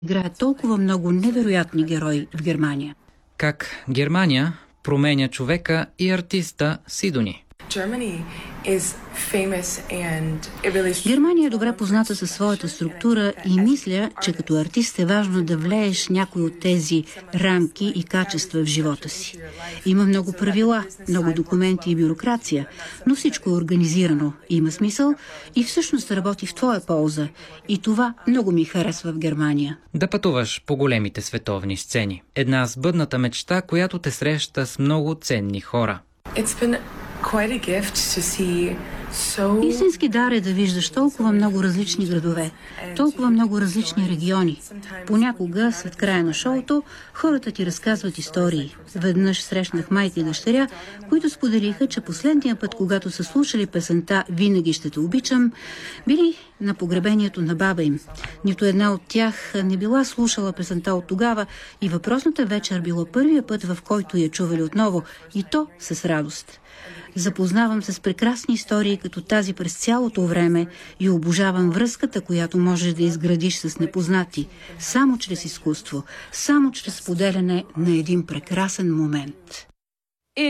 играят толкова много невероятни герои в Германия. Как Германия променя човека и артиста Сидони. Германия е добре позната със своята структура и мисля, че като артист е важно да влееш някои от тези рамки и качества в живота си. Има много правила, много документи и бюрокрация, но всичко е организирано, има смисъл и всъщност работи в твоя полза. И това много ми харесва в Германия. Да пътуваш по големите световни сцени. Една сбъдната мечта, която те среща с много ценни хора. Истински дар е да виждаш толкова много различни градове, толкова много различни региони. Понякога, след края на шоуто, хората ти разказват истории. Веднъж срещнах майка и дъщеря, които споделиха, че последния път, когато са слушали песента "Винаги ще те обичам", били на погребението на баба им. Нито една от тях не била слушала песента от тогава и въпросната вечер било първия път, в който я чували отново, и то с радост. Запознавам се с прекрасни истории като тази през цялото време и обожавам връзката, която можеш да изградиш с непознати, само чрез изкуство, само чрез споделяне на един прекрасен момент.